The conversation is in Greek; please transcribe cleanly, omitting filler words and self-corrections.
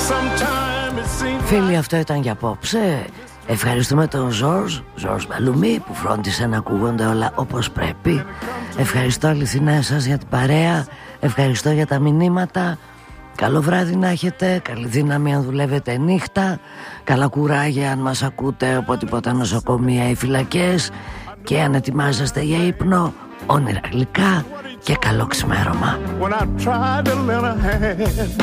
Φίλοι, αυτό ήταν για απόψε. Ευχαριστούμε τον Ζορζ Μπαλουμί που φρόντισε να ακούγονται όλα όπως πρέπει. Ευχαριστώ αληθινά εσάς για την παρέα. Ευχαριστώ για τα μηνύματα. Καλό βράδυ να έχετε. Καλή δύναμη αν δουλεύετε νύχτα. Καλά κουράγια αν μας ακούτε από τίποτα νοσοκομεία ή φυλακές. Και αν ετοιμάζεστε για ύπνο, όνειρα γλυκά και καλό ξημέρωμα.